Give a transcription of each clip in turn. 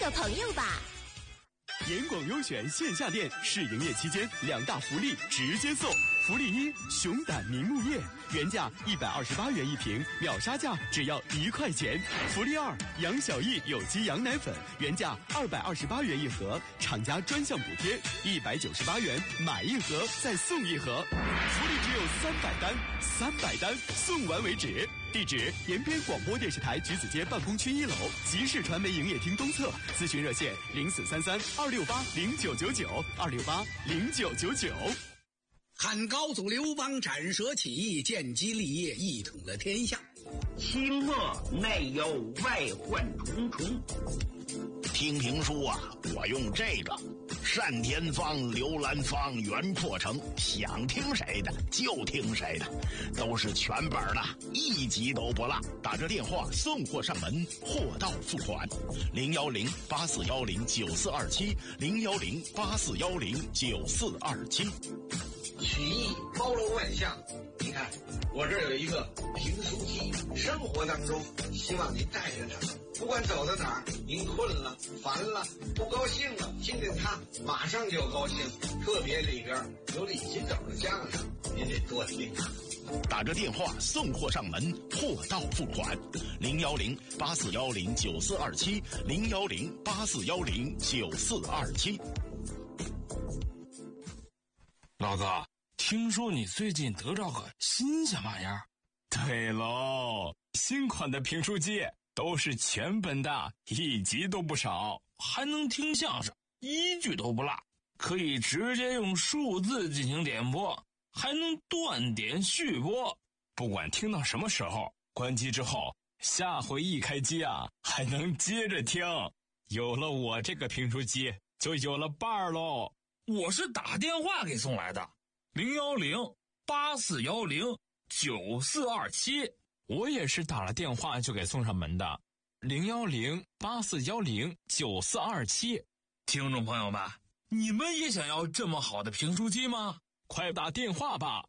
个朋友吧。 严广优选线下店试营业期间2大福利直接送。福利1：熊胆明目叶，原价128元一瓶，秒杀价只要1块钱。福利2：杨小艺有机羊奶粉，原价228元一盒，厂家专项补贴198元，买一盒再送一盒。福利只有300单，300单送完为止。地址：延边广播电视台橘子街办公区1楼，集市传媒营业厅东侧。咨询热线：0433-268-0999，268-0999。 汉高祖刘邦斩蛇起义，建基立业，一统了天下。 清末内忧外患重重。 听评书啊，我用这个单田芳、刘兰芳、袁阔成，想听谁的就听谁的，都是全本的，一集都不落。打这电话送货上门，货到付款。010-8410-9427，010-8410-9427。 曲艺包罗万象，你看我这儿有一个评书机，生活当中希望您带着它，不管走到哪儿，您困了、烦了、不高兴了，听见它马上就高兴。特别里边有李金斗的相声，您得多听。 打着电话送货上门，货到付款。010-8410-9427，010-8410-9427。 老子听说你最近得着个新鲜玩意儿。对喽，新款的评书机都是全本的，一集都不少，还能听相声，一句都不落，可以直接用数字进行点播，还能断点续播，不管听到什么时候，关机之后下回一开机啊，还能接着听。有了我这个评书机，就有了伴儿喽。我是打电话给送来的，010-8410-9427。我也是打了电话就给送上门的，010-8410-9427。听众朋友们，你们也想要这么好的评书机吗？快打电话吧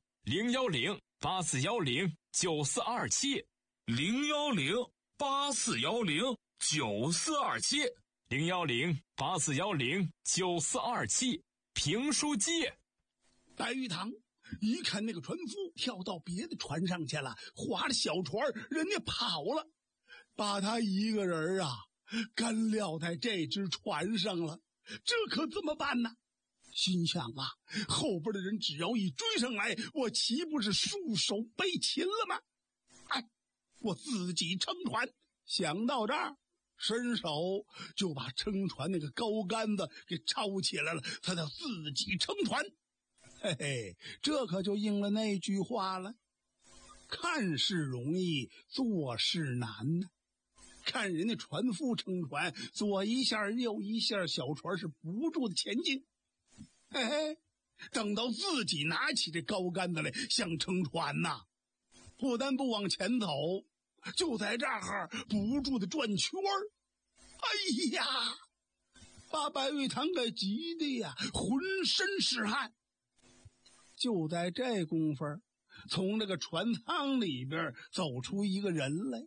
，010-8410-9427，010-8410-9427，评书机。 白玉堂一看那个船夫跳到别的船上去了，划着小船，人家跑了，把他一个人啊干撂在这只船上了，这可怎么办呢？心想啊，后边的人只要一追上来，我岂不是束手被擒了吗？哎，我自己撑船。想到这儿，伸手就把撑船那个高杆子给抄起来了，他要自己撑船。嘿嘿，这可就应了那句话了，看事容易，做事难呢。看人家船夫撑船，左一下右一下，小船是不住的前进。嘿嘿，等到自己拿起这高杆子来想撑船呐，不但不往前走，就在这儿不住的转圈儿。哎呀，把白玉堂给急的呀，浑身是汗。就在这功夫，从这个船舱里边走出一个人来，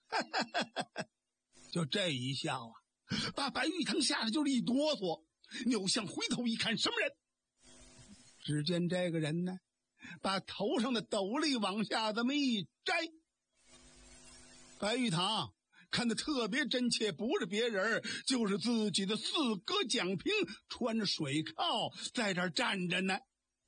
就这一下啊，把白玉堂吓得就是一哆嗦，扭向回头一看，什么人？只见这个人呢，把头上的斗笠往下这么一摘。白玉堂看得特别真切，不是别人，就是自己的四哥蒋平，穿着水铐在这儿站着呢。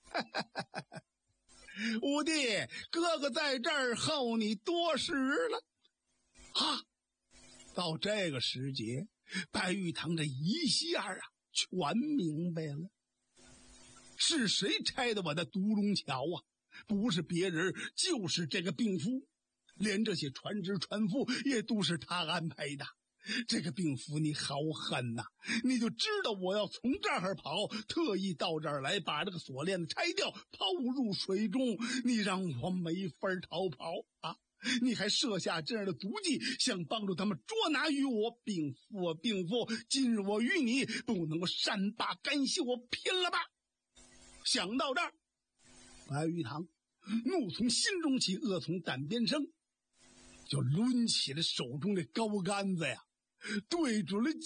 五弟，哥哥在这儿候你多时了啊！到这个时节，白玉堂这一下啊，全明白了，是谁拆的我的独龙桥啊？不是别人，就是这个病夫，连这些船只船夫也都是他安排的。这个病夫你好狠呐！你就知道我要从这儿跑，特意到这儿来把这个锁链子拆掉，抛入水中，你让我没法逃跑啊！你还设下这样的毒计，想帮助他们捉拿于我。病夫啊，病夫，今日我与你不能够善罢甘休，我拼了吧！想到这儿，白玉堂怒从心中起，恶从胆边生，就抡起了手中的高杆子呀，对准了